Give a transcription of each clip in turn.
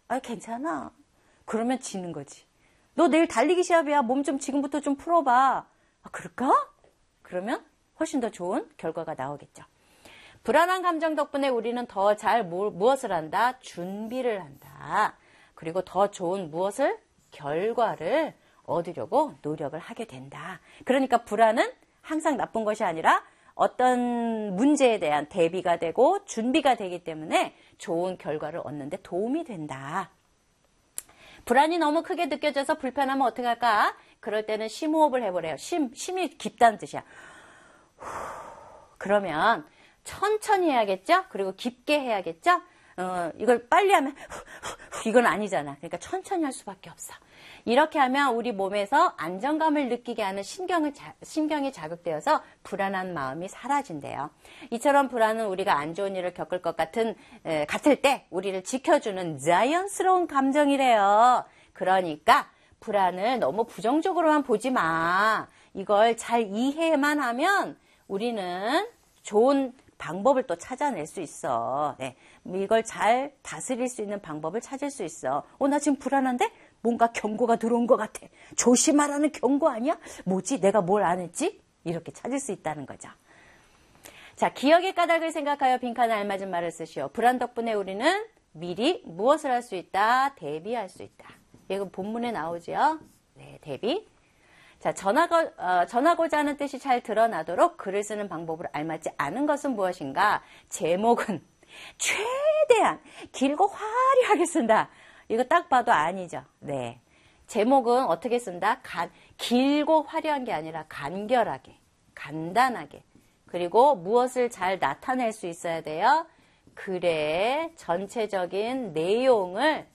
아, 괜찮아. 그러면 지는 거지. 너 내일 달리기 시합이야. 몸 좀 지금부터 좀 풀어봐. 아, 그럴까? 그러면 훨씬 더 좋은 결과가 나오겠죠. 불안한 감정 덕분에 우리는 더 잘 무엇을 한다? 준비를 한다. 그리고 더 좋은 결과를 얻으려고 노력을 하게 된다. 그러니까 불안은 항상 나쁜 것이 아니라 어떤 문제에 대한 대비가 되고 준비가 되기 때문에 좋은 결과를 얻는데 도움이 된다. 불안이 너무 크게 느껴져서 불편하면 어떻게 할까? 그럴 때는 심호흡을 해보래요. 심이 깊다는 뜻이야. 그러면 천천히 해야겠죠? 그리고 깊게 해야겠죠? 이걸 빨리 하면 이건 아니잖아. 그러니까 천천히 할 수밖에 없어. 이렇게 하면 우리 몸에서 안정감을 느끼게 하는 신경이 자극되어서 불안한 마음이 사라진대요. 이처럼 불안은 우리가 안 좋은 일을 겪을 것 같을 때 우리를 지켜주는 자연스러운 감정이래요. 그러니까 불안을 너무 부정적으로만 보지 마. 이걸 잘 이해만 하면 우리는 좋은 방법을 또 찾아낼 수 있어. 네. 이걸 잘 다스릴 수 있는 방법을 찾을 수 있어. 나 지금 불안한데? 뭔가 경고가 들어온 것 같아. 조심하라는 경고 아니야? 뭐지? 내가 뭘 안 했지? 이렇게 찾을 수 있다는 거죠. 자, 기억의 까닭을 생각하여 빈칸에 알맞은 말을 쓰시오. 불안 덕분에 우리는 미리 무엇을 할 수 있다? 대비할 수 있다. 이거 본문에 나오죠? 네, 대비. 자, 전하고자 하는 뜻이 잘 드러나도록 글을 쓰는 방법으로 알맞지 않은 것은 무엇인가? 제목은 최대한 길고 화려하게 쓴다. 이거 딱 봐도 아니죠. 네. 제목은 어떻게 쓴다? 길고 화려한 게 아니라 간결하게, 간단하게. 그리고 무엇을 잘 나타낼 수 있어야 돼요? 글의 전체적인 내용을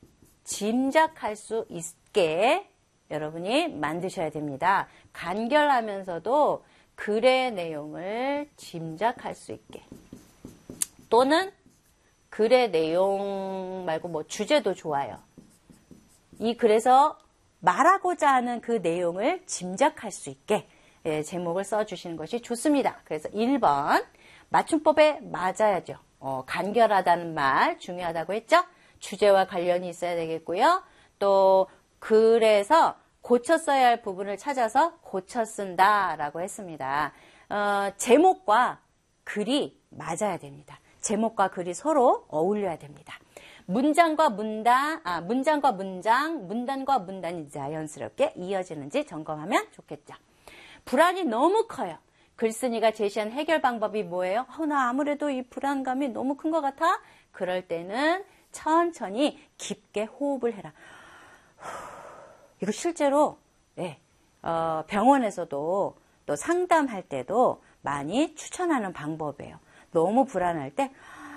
짐작할 수 있게 여러분이 만드셔야 됩니다. 간결하면서도 글의 내용을 짐작할 수 있게. 또는 글의 내용 말고 주제도 좋아요. 그래서 말하고자 하는 그 내용을 짐작할 수 있게 제목을 써주시는 것이 좋습니다. 그래서 1번 맞춤법에 맞아야죠. 간결하다는 말 중요하다고 했죠? 주제와 관련이 있어야 되겠고요. 또 글에서 고쳐 써야 할 부분을 찾아서 고쳐 쓴다라고 했습니다. 제목과 글이 맞아야 됩니다. 제목과 글이 서로 어울려야 됩니다. 문장과 문장, 문단과 문단이 자연스럽게 이어지는지 점검하면 좋겠죠. 불안이 너무 커요. 글쓴이가 제시한 해결 방법이 뭐예요? 나 아무래도 이 불안감이 너무 큰 것 같아? 그럴 때는 천천히 깊게 호흡을 해라. 이거 실제로 병원에서도 또 상담할 때도 많이 추천하는 방법이에요. 너무 불안할 때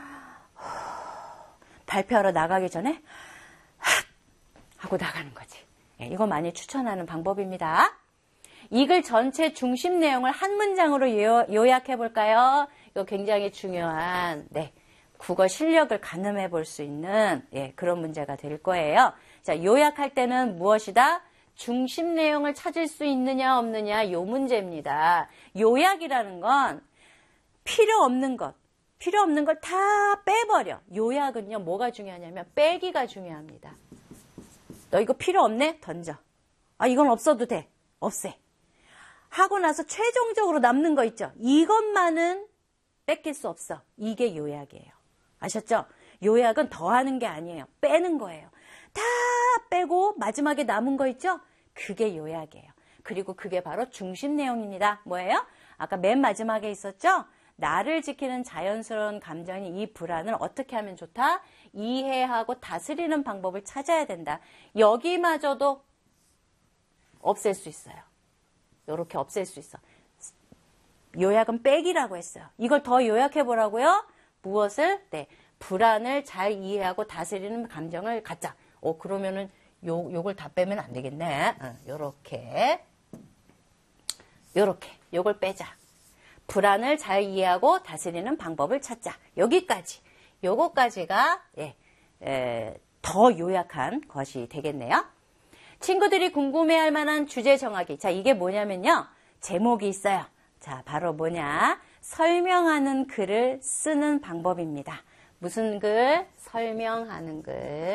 발표하러 나가기 전에 하고 나가는 거지. 이거 많이 추천하는 방법입니다. 이 글 전체 중심 내용을 한 문장으로 요약해 볼까요? 이거 굉장히 중요한 국어 실력을 가늠해 볼 수 있는 그런 문제가 될 거예요. 자, 요약할 때는 무엇이다? 중심 내용을 찾을 수 있느냐 없느냐 요 문제입니다. 요약이라는 건 필요 없는 걸 다 빼버려. 요약은요, 뭐가 중요하냐면 빼기가 중요합니다. 너 이거 필요 없네? 던져. 이건 없어도 돼. 없애. 하고 나서 최종적으로 남는 거 있죠? 이것만은 뺏길 수 없어. 이게 요약이에요. 아셨죠? 요약은 더하는 게 아니에요. 빼는 거예요. 다 빼고 마지막에 남은 거 있죠? 그게 요약이에요. 그리고 그게 바로 중심 내용입니다. 뭐예요? 아까 맨 마지막에 있었죠? 나를 지키는 자연스러운 감정인 이 불안을 어떻게 하면 좋다? 이해하고 다스리는 방법을 찾아야 된다. 여기마저도 없앨 수 있어요. 이렇게 없앨 수 있어. 요약은 빼기라고 했어요. 이걸 더 요약해 보라고요? 무엇을? 불안을 잘 이해하고 다스리는 감정을 갖자. 그러면은 요걸 다 빼면 안 되겠네. 요걸 빼자. 불안을 잘 이해하고 다스리는 방법을 찾자. 여기까지. 요거까지가 더 요약한 것이 되겠네요. 친구들이 궁금해할 만한 주제 정하기. 자, 이게 뭐냐면요. 제목이 있어요. 자, 바로 뭐냐? 설명하는 글을 쓰는 방법입니다. 무슨 글? 설명하는 글.